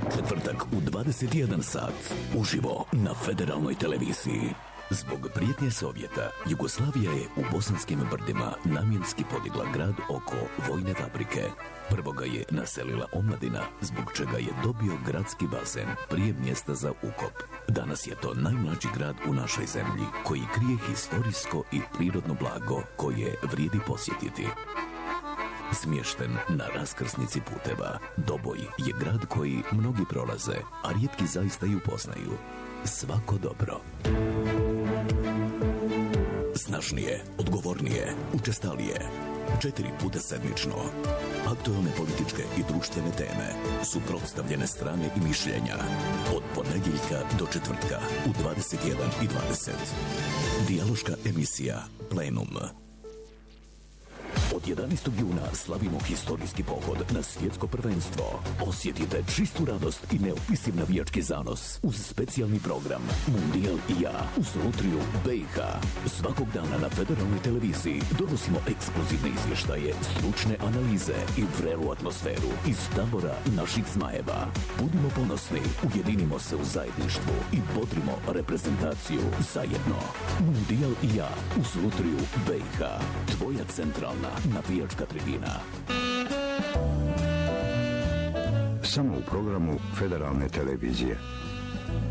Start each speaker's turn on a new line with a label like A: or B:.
A: četvrtak u 21 sat, uživo na Federalnoj televiziji. Zbog prijetnje Sovjeta, Jugoslavija je u Bosanskim brdima namjenski podigla grad oko vojne fabrike. Prvo ga je naselila omladina, zbog čega je dobio gradski bazen prije mjesta za ukop. Danas je to najmlađi grad u našoj zemlji, koji krije historijsko i prirodno blago koje vrijedi posjetiti. Smješten na raskrsnici puteva, Doboj je grad koji mnogi prolaze, a rijetki zaista i upoznaju. Svako dobro. Snažnije, odgovornije, učestalije. 4 puta sedmično. Aktualne političke i društvene teme, suprotstavljene strane i mišljenja. Od ponedjeljka do četvrtka u 21:20. Dijaloška emisija Plenum. Od 11. juna slavimo historijski pohod na svjetsko prvenstvo. Osjetite čistu radost i neopisiv navijački zanos uz specijalni program Mundijal i ja uz Lutriju BiH. Svakog dana na Federalnoj televiziji donosimo ekskluzivne izvještaje, stručne analize i vrelu atmosferu iz tabora naših zmajeva. Budimo ponosni, ujedinimo se u zajedništvu i bodrimo reprezentaciju zajedno. Mundijal i ja uz Lutriju BiH. Tvoja centralna navijačka tribina.
B: Samo u programu Federalne televizije.